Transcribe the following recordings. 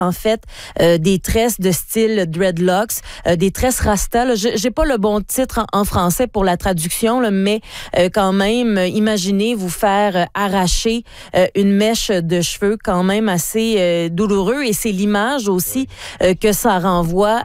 en fait, des tresses de style dreadlocks, des tresses rasta. Là, j'ai pas le bon titre en français pour la traduction, là, mais quand même, imaginez vous faire arracher une mèche de cheveux quand même assez douloureux, et c'est l'image aussi que ça renvoie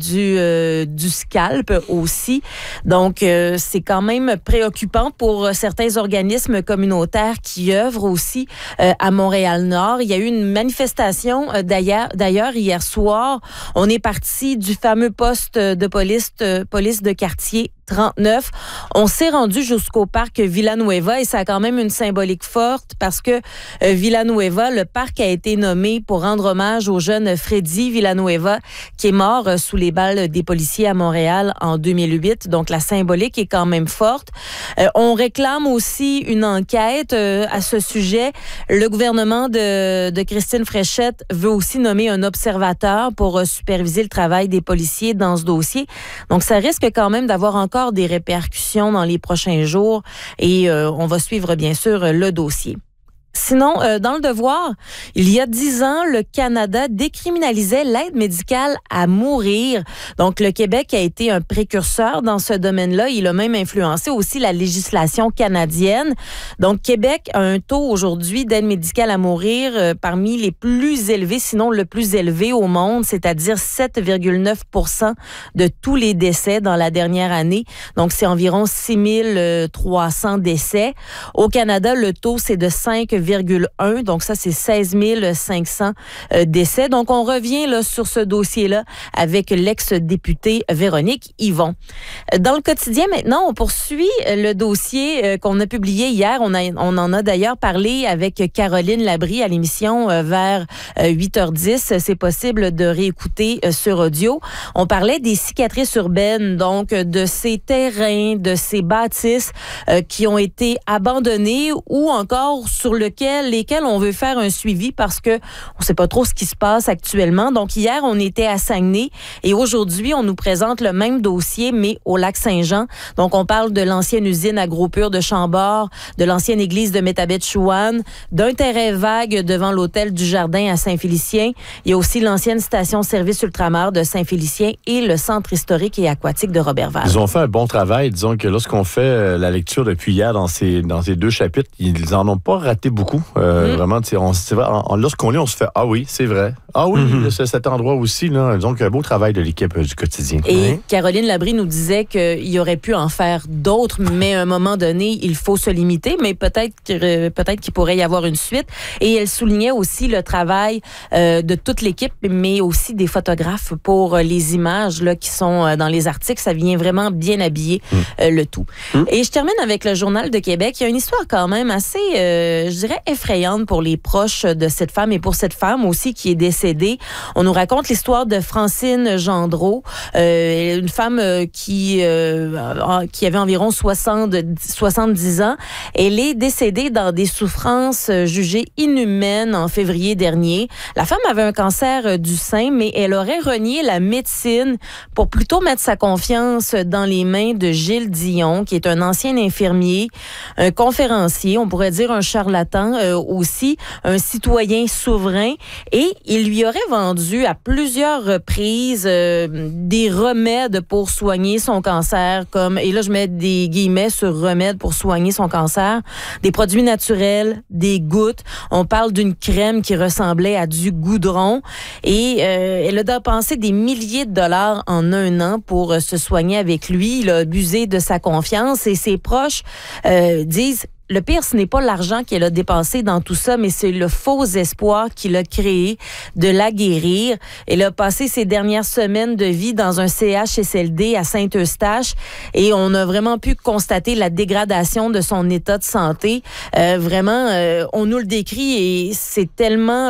du scalp aussi. Donc, c'est quand même préoccupant pour certains organismes communautaires qui œuvrent aussi à Montréal-Nord. Il y a eu une manifestation d'ailleurs hier soir. On est parti du fameux poste de police de quartier 39. On s'est rendu jusqu'au parc Villanueva, et ça a quand même une symbolique forte parce que Villanueva, le parc a été nommé pour rendre hommage au jeune Freddy Villanueva qui est mort sous les balles des policiers à Montréal en 2008. Donc la symbolique est quand même forte. On réclame aussi une enquête à ce sujet. Le gouvernement de Christine Fréchette veut aussi nommer un observateur pour superviser le travail des policiers dans ce dossier. Donc ça risque quand même d'avoir encore des répercussions dans les prochains jours, et on va suivre bien sûr le dossier. Sinon, dans le Devoir, il y a 10 ans, le Canada décriminalisait l'aide médicale à mourir. Donc, le Québec a été un précurseur dans ce domaine-là. Il a même influencé aussi la législation canadienne. Donc, Québec a un taux aujourd'hui d'aide médicale à mourir parmi les plus élevés, sinon le plus élevé au monde, c'est-à-dire 7,9% de tous les décès dans la dernière année. Donc, c'est environ 6300 décès. Au Canada, le taux, c'est de 5,1. Donc ça, c'est 16 500 décès. Donc, on revient là sur ce dossier-là avec l'ex-députée Véronique Yvon. Dans le quotidien, maintenant, on poursuit le dossier qu'on a publié hier. On en a d'ailleurs parlé avec Caroline Labrie à l'émission vers 8h10. C'est possible de réécouter sur audio. On parlait des cicatrices urbaines, donc de ces terrains, de ces bâtisses qui ont été abandonnés ou encore sur lesquels on veut faire un suivi parce que on sait pas trop ce qui se passe actuellement. Donc, hier, on était à Saguenay et aujourd'hui, on nous présente le même dossier, mais au Lac-Saint-Jean. Donc, on parle de l'ancienne usine AgroPure de Chambord, de l'ancienne église de Métabetchouane, d'un terrain vague devant l'hôtel du Jardin à Saint-Félicien. Il y a aussi l'ancienne station-service Ultramar de Saint-Félicien et le centre historique et aquatique de Roberval. Ils ont fait un bon travail. Disons que lorsqu'on fait la lecture depuis hier dans ces deux chapitres, ils en ont pas raté beaucoup. Vraiment, lorsqu'on lit, on se fait « Ah oui, c'est vrai. Ah oui, cet endroit aussi. » Donc, un beau travail de l'équipe du quotidien. Et Caroline Labrie nous disait qu'il aurait pu en faire d'autres, mais à un moment donné, il faut se limiter, mais peut-être qu'il pourrait y avoir une suite. Et elle soulignait aussi le travail de toute l'équipe, mais aussi des photographes pour les images là, qui sont dans les articles. Ça vient vraiment bien habiller le tout. Et je termine avec le Journal de Québec. Il y a une histoire quand même assez, je dirais, effrayante pour les proches de cette femme et pour cette femme aussi qui est décédée. On nous raconte l'histoire de Francine Gendreau, une femme qui avait environ 70 ans. Elle est décédée dans des souffrances jugées inhumaines en février dernier. La femme avait un cancer du sein, mais elle aurait renié la médecine pour plutôt mettre sa confiance dans les mains de Gilles Dion, qui est un ancien infirmier, un conférencier, on pourrait dire un charlatan, aussi un citoyen souverain, et il lui aurait vendu à plusieurs reprises des remèdes pour soigner son cancer, comme, et là je mets des guillemets sur remèdes pour soigner son cancer, des produits naturels, des gouttes. On parle d'une crème qui ressemblait à du goudron, et elle a dépensé des milliers de dollars en un an pour se soigner avec lui. Il a abusé de sa confiance, et ses proches disent: le pire, ce n'est pas l'argent qu'elle a dépensé dans tout ça, mais c'est le faux espoir qu'il a créé de la guérir. Elle a passé ses dernières semaines de vie dans un CHSLD à Saint-Eustache et on a vraiment pu constater la dégradation de son état de santé. On nous le décrit et c'est tellement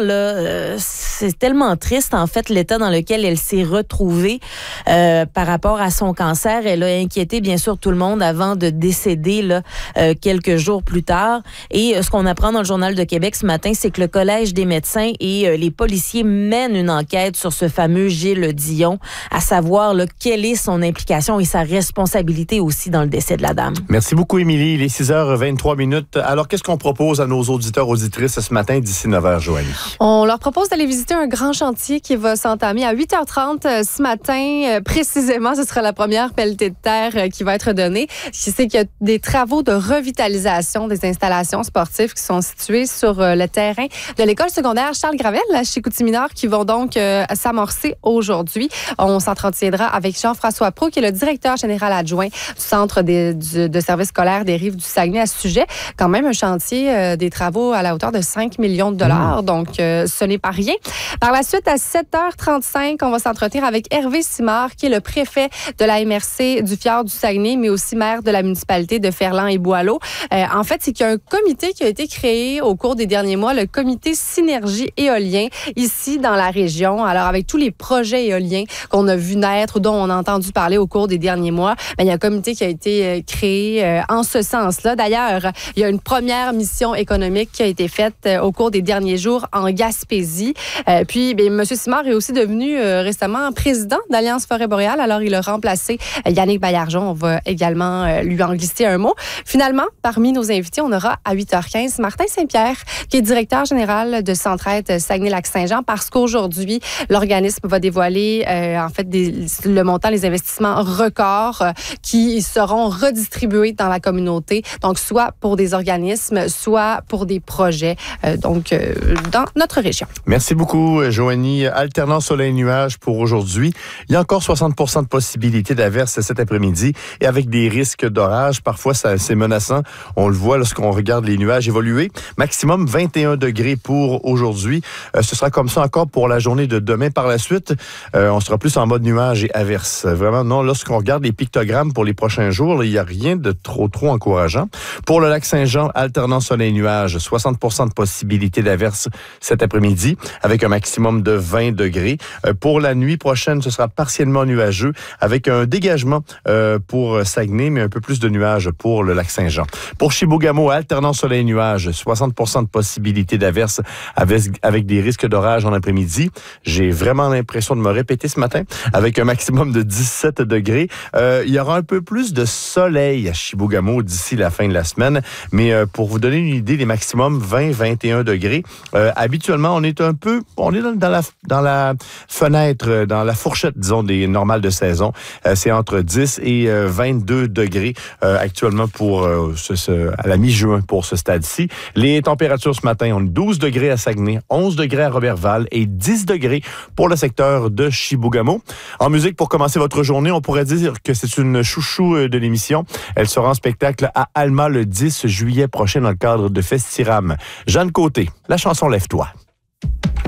triste en fait l'état dans lequel elle s'est retrouvée par rapport à son cancer. Elle a inquiété bien sûr tout le monde avant de décéder quelques jours plus tard. Et ce qu'on apprend dans le Journal de Québec ce matin, c'est que le Collège des médecins et les policiers mènent une enquête sur ce fameux Gilles Dion, à savoir là, quelle est son implication et sa responsabilité aussi dans le décès de la dame. Merci beaucoup, Émilie. Il est 6h23. Alors, qu'est-ce qu'on propose à nos auditeurs, auditrices ce matin d'ici 9h, Joanie? On leur propose d'aller visiter un grand chantier qui va s'entamer à 8h30 ce matin. Précisément, ce sera la première pelletée de terre qui va être donnée. Je sais qu'il y a des travaux de revitalisation des installations sportives qui sont situées sur le terrain de l'école secondaire Charles Gravel à Chicoutimi-Nord qui vont donc s'amorcer aujourd'hui. On s'entretiendra avec Jean-François Proulx, qui est le directeur général adjoint du Centre de services scolaires des Rives du Saguenay à ce sujet. Quand même un chantier des travaux à la hauteur de 5 millions de dollars, donc ce n'est pas rien. Par la suite, à 7h35, on va s'entretenir avec Hervé Simard, qui est le préfet de la MRC du Fjord du Saguenay, mais aussi maire de la municipalité de Ferland et Boileau. En fait, c'est qu'il y a un comité qui a été créé au cours des derniers mois, le comité Synergie éolien, ici dans la région. Alors, avec tous les projets éoliens qu'on a vu naître ou dont on a entendu parler au cours des derniers mois, il y a un comité qui a été créé en ce sens-là. D'ailleurs, il y a une première mission économique qui a été faite au cours des derniers jours en Gaspésie. Puis, M. Simard est aussi devenu récemment président d'Alliance Forêt Boréale. Alors, il a remplacé Yannick Baillargeon. On va également lui en glisser un mot. Finalement, parmi nos invités, on aura à 8h15 Martin Saint-Pierre, qui est directeur général de Centraide Saguenay-Lac-Saint-Jean, parce qu'aujourd'hui, l'organisme va dévoiler en fait le montant, les investissements records qui seront redistribués dans la communauté. Donc, soit pour des organismes, soit pour des projets dans notre région. Merci beaucoup, Joanie. Alternant soleil-nuage pour aujourd'hui. Il y a encore 60% de possibilités d'averses cet après-midi et avec des risques d'orage. Parfois, c'est menaçant. On le voit lorsqu'on regarde les nuages évoluer. Maximum 21 degrés pour aujourd'hui. Ce sera comme ça encore pour la journée de demain. Par la suite, on sera plus en mode nuage et averse. Vraiment, non, lorsqu'on regarde les pictogrammes pour les prochains jours, il n'y a rien de trop encourageant. Pour le lac Saint-Jean, alternant soleil-nuage, 60% de possibilités d'averse cet après-midi avec un maximum de 20 degrés. Pour la nuit prochaine, ce sera partiellement nuageux avec un dégagement pour Saguenay, mais un peu plus de nuages pour le lac Saint-Jean. Pour Chibougamau, alternant soleil-nuage, 60% de possibilités d'averse avec des risques d'orage en après-midi. J'ai vraiment l'impression de me répéter ce matin avec un maximum de 17 degrés. Il y aura un peu plus de soleil à Chibougamau d'ici la fin de la semaine, mais pour vous donner une idée, les maximums 20-21 degrés. Habituellement, on est dans la fenêtre, dans la fourchette, disons, des normales de saison. C'est entre 10 et 22 degrés actuellement pour à la mi-juin pour ce stade-ci. Les températures ce matin, on a 12 degrés à Saguenay, 11 degrés à Roberval et 10 degrés pour le secteur de Chibougamau. En musique, pour commencer votre journée, on pourrait dire que c'est une chouchou de l'émission. Elle sera en spectacle à Alma le 10 juillet prochain dans le cadre de Festiram. Jeanne Côté, la chanson Lève-toi.